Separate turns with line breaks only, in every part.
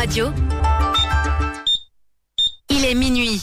Radio. Il est minuit.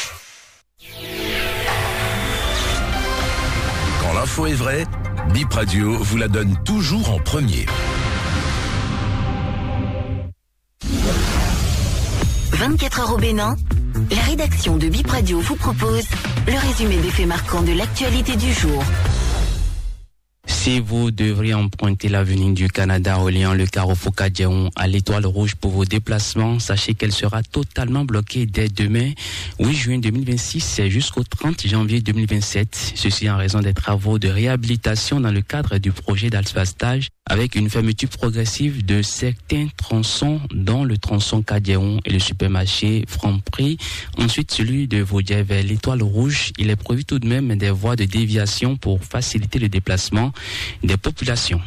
Quand l'info est vraie, Bip Radio vous la donne toujours en premier.
24 heures au Bénin, la rédaction de Bip Radio vous propose le résumé des faits marquants de l'actualité du jour.
Si vous devriez emprunter l'avenue du Canada reliant le carrefour Kadjeon à l'Étoile Rouge pour vos déplacements, sachez qu'elle sera totalement bloquée dès demain, 8 juin 2026 jusqu'au 30 janvier 2027. Ceci en raison des travaux de réhabilitation dans le cadre du projet d'asphaltage avec une fermeture progressive de certains tronçons, dont le tronçon Kadjeon et le supermarché Franprix. Ensuite, celui de Vaudier vers l'Étoile Rouge. Il est prévu tout de même des voies de déviation pour faciliter le déplacement des populations.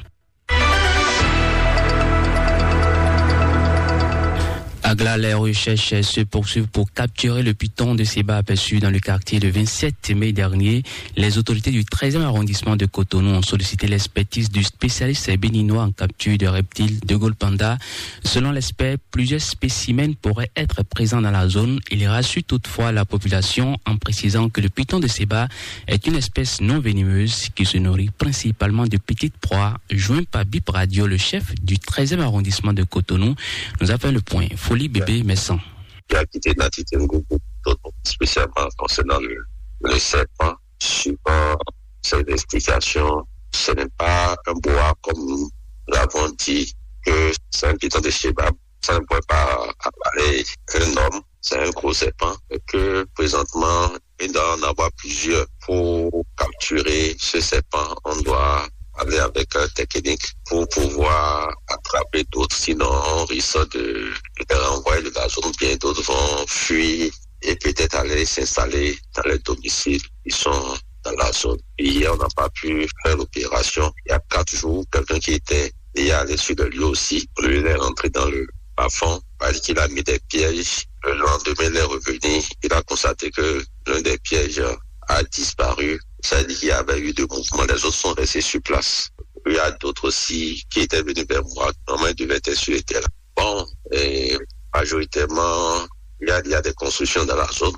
À Gla, les recherches se poursuivent pour capturer le python de Seba aperçu dans le quartier le 27 mai dernier. Les autorités du 13e arrondissement de Cotonou ont sollicité l'expertise du spécialiste béninois en capture de reptiles de Golpanda. Selon l'expert, plusieurs spécimens pourraient être présents dans la zone. Il rassure toutefois la population en précisant que le python de Seba est une espèce non venimeuse qui se nourrit principalement de petites proies. Joint par Bip Radio, le chef du 13e arrondissement de Cotonou nous a fait le point. Folie bébé Messan.
Qui a quitté Natité Ngougou, spécialement concernant le serpent. Suivant cette investigation, ce n'est pas un boa comme nous l'avons dit, que c'est un python de Sheba. Ça ne pourrait pas apparaître un homme, c'est un gros serpent, et que présentement, il doit en avoir plusieurs. Pour capturer ce serpent, on doit aller avec un technique pour pouvoir attraper d'autres, sinon on risque de les renvoyer de la zone, bien d'autres vont fuir et peut-être aller s'installer dans les domiciles qui sont dans la zone. Hier, on n'a pas pu faire l'opération. Il y a 4 jours, quelqu'un qui était allé sur le lieu aussi, lui il est rentré dans le bas-fond, parce qu'il a mis des pièges. Le lendemain, il est revenu, il a constaté que l'un des pièges a disparu. Ça veut dire qu'il y avait eu de mouvements, les autres sont restés sur place. Il y a d'autres aussi qui étaient venus vers moi. Normalement, ils devaient être sur le terrain. Bon, et majoritairement, il y a des constructions dans la zone.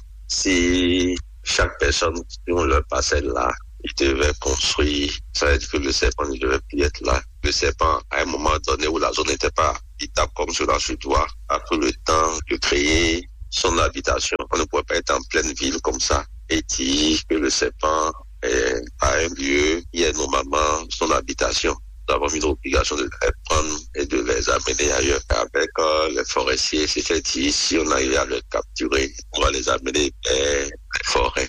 Si chaque personne qui ont leur parcelle là, ils devaient construire, ça veut dire que le serpent ne devait plus être là. Le serpent, à un moment donné où la zone n'était pas habitable comme cela se doit, a pris le temps de créer son habitation. On ne pouvait pas être en pleine ville comme ça et dire que le serpent est à un lieu, il est normalement son habitation. Nous avons mis l'obligation de les prendre et de les amener ailleurs. Avec les forestiers, c'est-à-dire si on arrive à les capturer, on va les amener vers les forêts.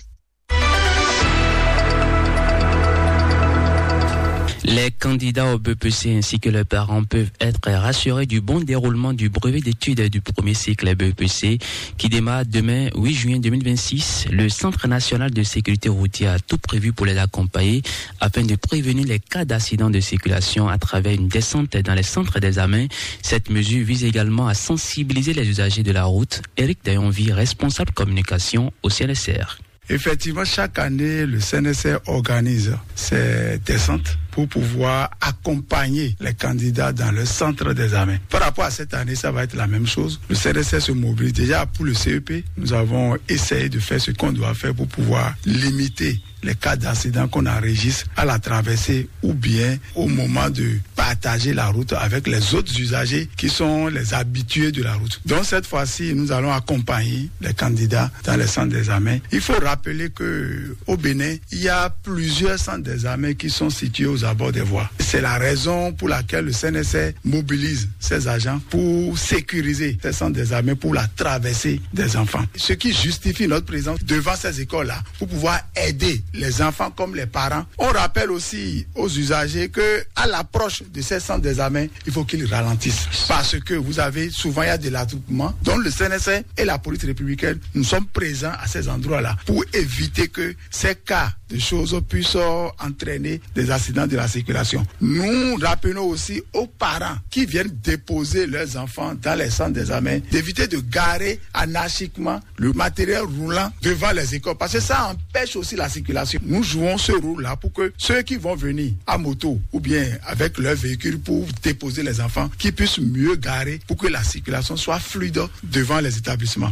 Les candidats au BEPC ainsi que leurs parents peuvent être rassurés du bon déroulement du brevet d'études du premier cycle BEPC qui démarre demain 8 juin 2026. Le Centre national de sécurité routière a tout prévu pour les accompagner afin de prévenir les cas d'accidents de circulation à travers une descente dans les centres d'examen. Cette mesure vise également à sensibiliser les usagers de la route. Éric Dayonvi, responsable communication au CNSR.
Effectivement, chaque année, le CNSR organise ces descentes pour pouvoir accompagner les candidats dans le centre d'examen. Par rapport à cette année, ça va être la même chose. Le CNSR se mobilise. Déjà pour le CEP, nous avons essayé de faire ce qu'on doit faire pour pouvoir limiter les cas d'accident qu'on enregistre à la traversée ou bien au moment de partager la route avec les autres usagers qui sont les habitués de la route. Donc cette fois-ci, nous allons accompagner les candidats dans les centres d'examen. Il faut rappeler que au Bénin, il y a plusieurs centres d'examen qui sont situés aux abords des voies. C'est la raison pour laquelle le CNSR mobilise ses agents pour sécuriser ces centres d'examen pour la traversée des enfants. Ce qui justifie notre présence devant ces écoles-là pour pouvoir aider les enfants comme les parents. On rappelle aussi aux usagers que à l'approche de ces centres d'examen, il faut qu'ils ralentissent. Parce que vous avez souvent, il y a de l'attroupement. Donc le CNSR et la police républicaine, nous sommes présents à ces endroits-là pour éviter que ces cas de choses puissent entraîner des accidents de la circulation. Nous rappelons aussi aux parents qui viennent déposer leurs enfants dans les centres d'examen d'éviter de garer anarchiquement le matériel roulant devant les écoles parce que ça empêche aussi la circulation. circulation. Nous jouons ce rôle-là pour que ceux qui vont venir à moto ou bien avec leur véhicule pour déposer les enfants, qu'ils puissent mieux garer pour que la circulation soit fluide devant les établissements.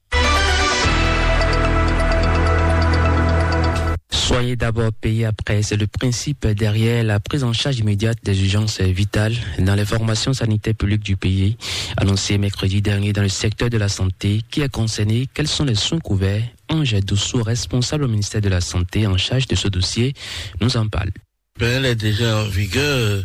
Soyez d'abord payé après, c'est le principe derrière la prise en charge immédiate des urgences vitales dans les formations sanitaires publiques du pays, annoncé mercredi dernier dans le secteur de la santé. Qui est concerné? Quels sont les soins couverts? Ange Dossou, responsable au ministère de la Santé en charge de ce dossier, nous en parle.
Elle est déjà en vigueur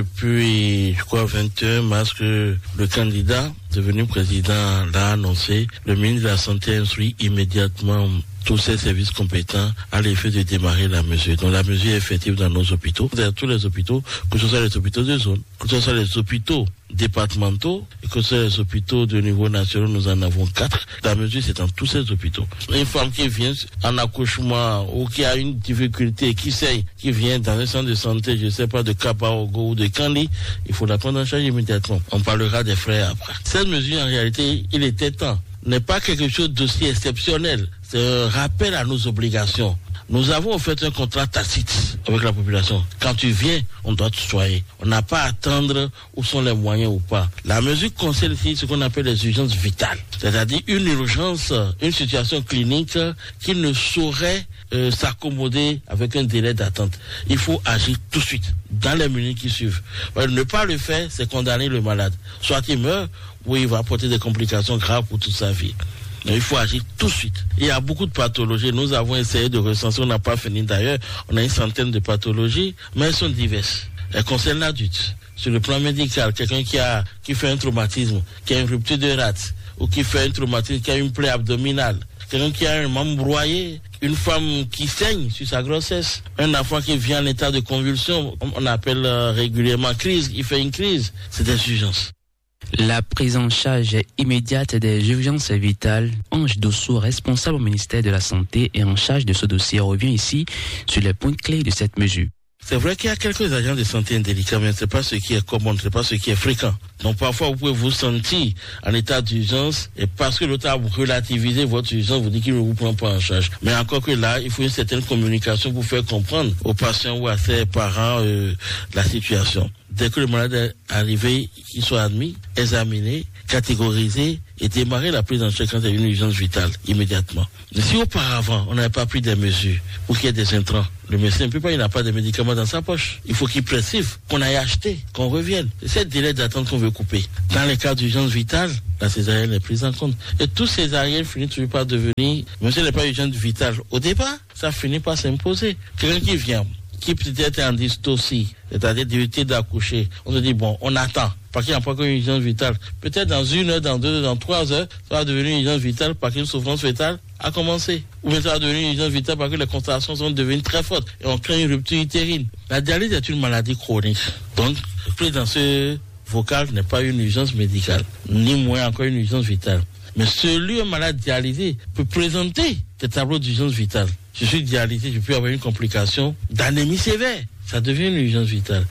depuis, 21 mars que le candidat devenu président l'a annoncé. Le ministre de la Santé instruit immédiatement tous ses services compétents à l'effet de démarrer la mesure. Donc la mesure est effective dans nos hôpitaux, dans tous les hôpitaux, que ce soit les hôpitaux de zone, que ce soit les hôpitaux départementaux, et que ce soit les hôpitaux de niveau national, nous en avons 4. La mesure, c'est dans tous ces hôpitaux. Une femme qui vient en accouchement ou qui a une difficulté, qui saigne, qui vient dans un centre de santé, je ne sais pas, de Kapaogo ou de Kandi, il faut la prendre en charge immédiatement. On parlera des frais après. Cette mesure, en réalité, il était temps. N'est pas quelque chose d'aussi exceptionnel. C'est un rappel à nos obligations. Nous avons fait un contrat tacite avec la population. Quand tu viens, on doit te soigner. On n'a pas à attendre où sont les moyens ou pas. La mesure concerne ici ce qu'on appelle les urgences vitales. C'est-à-dire une urgence, une situation clinique qui ne saurait s'accommoder avec un délai d'attente. Il faut agir tout de suite, dans les minutes qui suivent. Ne pas le faire, c'est condamner le malade. Soit il meurt, ou il va apporter des complications graves pour toute sa vie. Donc, il faut agir tout de suite. Il y a beaucoup de pathologies. Nous avons essayé de recenser, on n'a pas fini d'ailleurs. On a une centaine de pathologies, mais elles sont diverses. Elles concernent l'adulte. Sur le plan médical, quelqu'un qui fait un traumatisme, qui a une rupture de rate, ou qui fait un traumatisme, qui a une plaie abdominale, quelqu'un qui a un membre broyé, une femme qui saigne sur sa grossesse, un enfant qui vient en état de convulsion, on appelle régulièrement crise, il fait une crise, c'est des urgences.
La prise en charge immédiate des urgences vitales. Ange Dossou, responsable au ministère de la Santé et en charge de ce dossier, revient ici sur les points clés de cette mesure.
C'est vrai qu'il y a quelques agents de santé indélicats, mais ce n'est pas ce qui est commun, ce n'est pas ce qui est fréquent. Donc parfois, vous pouvez vous sentir en état d'urgence et parce que l'autre a relativisé votre urgence, vous dit qu'il ne vous prend pas en charge. Mais encore que là, il faut une certaine communication pour faire comprendre aux patients ou à ses parents la situation. Dès que le malade est arrivé, qu'il soit admis, examiné, catégorisé et démarrer la prise en charge quand il y a une urgence vitale, immédiatement. Mais si auparavant, on n'avait pas pris des mesures ou qu'il y ait des intrants, le médecin ne peut pas, il n'a pas de médicaments dans sa poche. Il faut qu'il prescrive, qu'on aille acheter, qu'on revienne. C'est ce délai d'attente qu'on veut couper. Dans les cas d'urgence vitale, la césarienne est prise en compte. Et tout césarienne finit toujours par devenir, même si elle n'est pas urgence vitale, au départ, ça finit par s'imposer. Quelqu'un qui vient, qui peut-être est en dystocie, c'est-à-dire difficulté d'accoucher, on se dit, bon, on attend, parce qu'il n'y a pas qu'une urgence vitale. Peut-être dans 1 heure, dans 2 heures, dans 3 heures, ça va devenir une urgence vitale parce qu'une souffrance fétale a commencé. Ou bien ça va devenir une urgence vitale parce que les contractions sont devenues très fortes et on crée une rupture utérine. La dialyse est une maladie chronique. Donc, pris dans ce vocal n'est pas une urgence médicale, ni moins encore une urgence vitale. Mais celui, un malade dialysé, peut présenter des tableaux d'urgence vitale. Je suis dialysé, je peux avoir une complication d'anémie sévère. Ça devient une urgence vitale.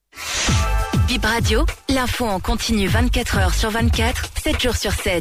Bip Radio, l'info en continu 24 heures sur 24, 7 jours sur 7.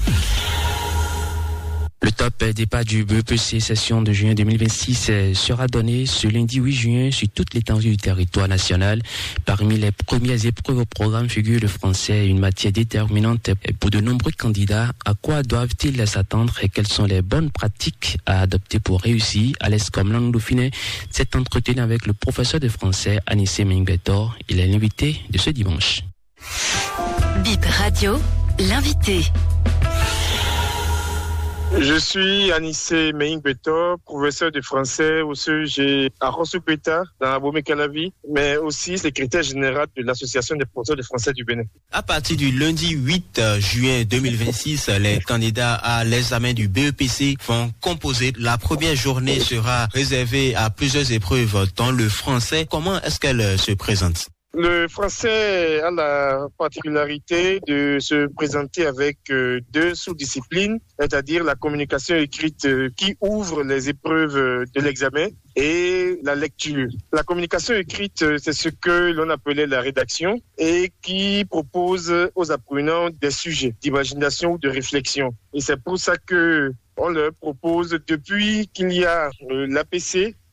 Le top départ du BEPC session de juin 2026 sera donné ce lundi 8 juin sur toute l'étendue du territoire national. Parmi les premières épreuves au programme figure le français, une matière déterminante pour de nombreux candidats. À quoi doivent-ils s'attendre et quelles sont les bonnes pratiques à adopter pour réussir? À l'aise comme langue Dauphiné s'est entretenu avec le professeur de français Anissé Mengbetor. Il est l'invité de ce dimanche.
Bip Radio, l'invité.
Je suis Anissé Mengbetor, professeur de français au CEG à Rossoukweta, dans Abomey-Calavi, mais aussi secrétaire général de l'Association des professeurs de français du Bénin.
À partir du lundi 8 juin 2026, les candidats à l'examen du BEPC vont composer. La première journée sera réservée à plusieurs épreuves, dont le français. Comment est-ce qu'elle se présente?
Le français a la particularité de se présenter avec 2 sous-disciplines, c'est-à-dire la communication écrite qui ouvre les épreuves de l'examen et la lecture. La communication écrite, c'est ce que l'on appelait la rédaction et qui propose aux apprenants des sujets d'imagination ou de réflexion. Et c'est pour ça que on leur propose, depuis qu'il y a l'APC,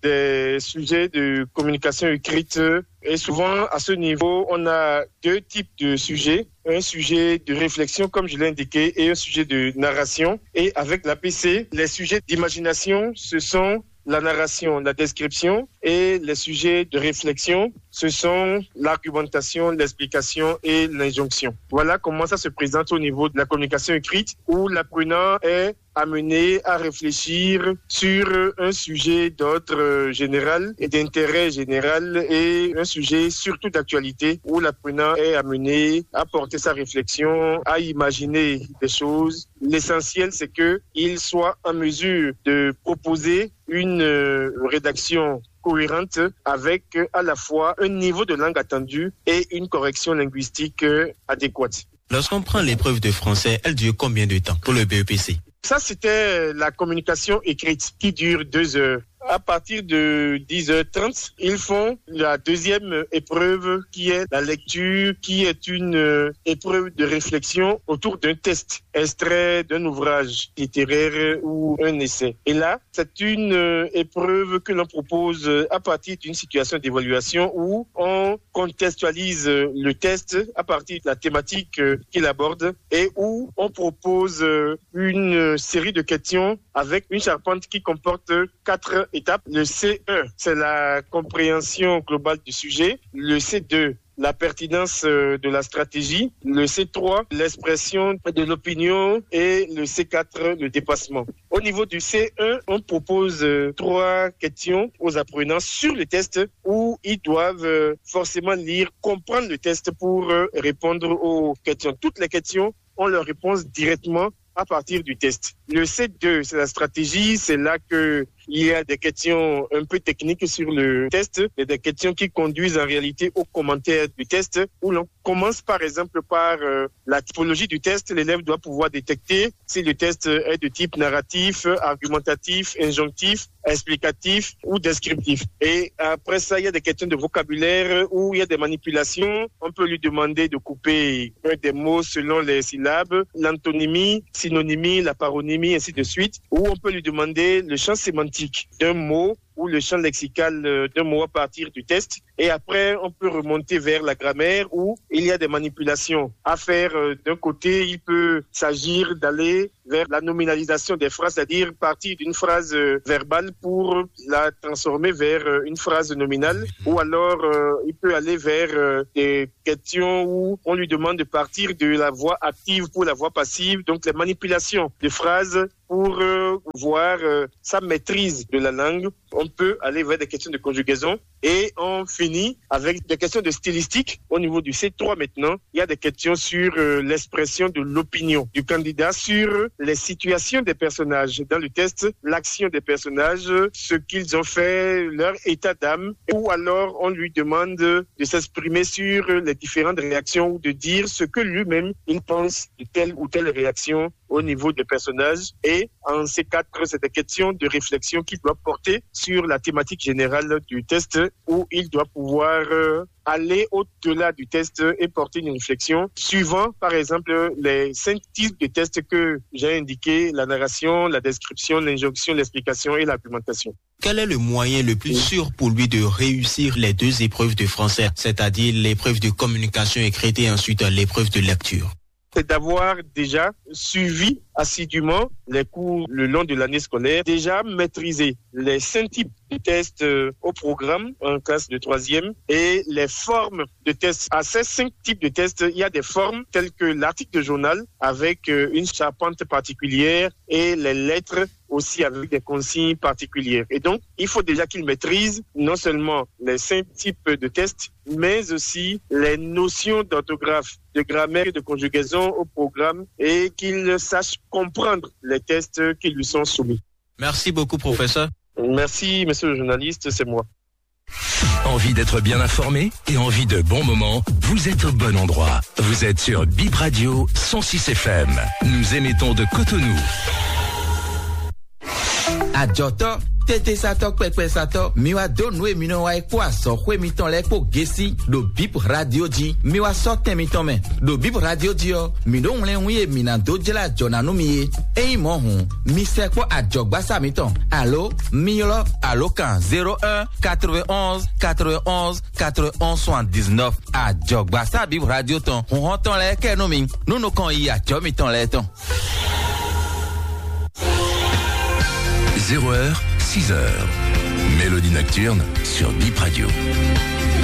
des sujets de communication écrite. Et souvent, à ce niveau, on a deux types de sujets. Un sujet de réflexion, comme je l'ai indiqué, et un sujet de narration. Et avec l'APC, les sujets d'imagination, ce sont la narration, la description, et les sujets de réflexion, ce sont l'argumentation, l'explication et l'injonction. Voilà comment ça se présente au niveau de la communication écrite, où l'apprenant est amené à réfléchir sur un sujet d'ordre général et d'intérêt général et un sujet surtout d'actualité, où l'apprenant est amené à porter sa réflexion, à imaginer des choses. L'essentiel, c'est qu'il soit en mesure de proposer une rédaction cohérente avec à la fois un niveau de langue attendu et une correction linguistique adéquate.
Lorsqu'on prend l'épreuve de français, elle dure combien de temps pour le BEPC?
Ça, c'était la communication écrite qui dure 2 heures. À partir de 10h30, ils font la deuxième épreuve qui est la lecture, qui est une épreuve de réflexion autour d'un test, extrait d'un ouvrage littéraire ou un essai. Et là, c'est une épreuve que l'on propose à partir d'une situation d'évaluation où on contextualise le test à partir de la thématique qu'il aborde et où on propose une série de questions avec une charpente qui comporte 4 étapes. Le C1, c'est la compréhension globale du sujet. Le C2, la pertinence de la stratégie. Le C3, l'expression de l'opinion. Et le C4, le dépassement. Au niveau du C1, on propose 3 questions aux apprenants sur le test où ils doivent forcément lire, comprendre le test pour répondre aux questions. Toutes les questions ont leur réponse directement à partir du test. Le C2, c'est la stratégie. C'est là que il y a des questions un peu techniques sur le test et des questions qui conduisent en réalité aux commentaires du test où l'on commence par exemple par la typologie du test. L'élève doit pouvoir détecter si le test est de type narratif, argumentatif, injonctif, explicatif ou descriptif. Et après ça, il y a des questions de vocabulaire où il y a des manipulations. On peut lui demander de couper des mots selon les syllabes, l'antonymie, synonymie, la paronymie, ainsi de suite. Ou on peut lui demander le champ sémantique d'un mot ou le champ lexical d'un mot à partir du test. Et après, on peut remonter vers la grammaire où il y a des manipulations à faire. D'un côté, il peut s'agir d'aller vers la nominalisation des phrases, c'est-à-dire partir d'une phrase verbale pour la transformer vers une phrase nominale. Ou alors, il peut aller vers des questions où on lui demande de partir de la voix active pour la voix passive. Donc, les manipulations de phrases pour voir sa maîtrise de la langue. On peut aller vers des questions de conjugaison et on finit avec des questions de stylistique. Au niveau du C3 maintenant, il y a des questions sur l'expression de l'opinion du candidat sur les situations des personnages dans le test, l'action des personnages, ce qu'ils ont fait, leur état d'âme, ou alors on lui demande de s'exprimer sur les différentes réactions ou de dire ce que lui-même il pense de telle ou telle réaction au niveau des personnages. Et en C4, c'est des questions de réflexion qu'il doit porter sur la thématique générale du test où il doit pouvoir aller au-delà du test et porter une réflexion suivant, par exemple, les 5 types de tests que j'ai indiqués, la narration, la description, l'injonction, l'explication et l'argumentation.
Quel est le moyen le plus sûr pour lui de réussir les 2 épreuves de français, c'est-à-dire l'épreuve de communication écrite et ensuite l'épreuve de lecture?
C'est d'avoir déjà suivi assidûment les cours le long de l'année scolaire, déjà maîtrisé les 5 types de tests au programme en classe de 3e et les formes de tests. À ces 5 types de tests, il y a des formes telles que l'article de journal avec une charpente particulière et les lettres aussi avec des consignes particulières. Et donc, il faut déjà qu'il maîtrise non seulement les 5 types de tests, mais aussi les notions d'orthographe, de grammaire et de conjugaison au programme et qu'il sache comprendre les tests qui lui sont soumis.
Merci beaucoup, professeur.
Merci, monsieur le journaliste, c'est moi.
Envie d'être bien informé et envie de bons moments? Vous êtes au bon endroit. Vous êtes sur Bip Radio 106 FM. Nous émettons de Cotonou.
Adjoto tete sato pepe sato miwa donwe mino wa kwa so kwe miton le ko gesi do bip radio di miwa sorte miton me do bip radio di o mi don le wiye mina do jela jona no mi e mo hun mi se ko adjogba sa miton allo miolo allo kan 01 91 91 91 79 adjogba sa bip radio ton on ton le ke no mi no no kan yi adjo miton le ton
0h, 6h. Mélodie nocturne sur Bip Radio.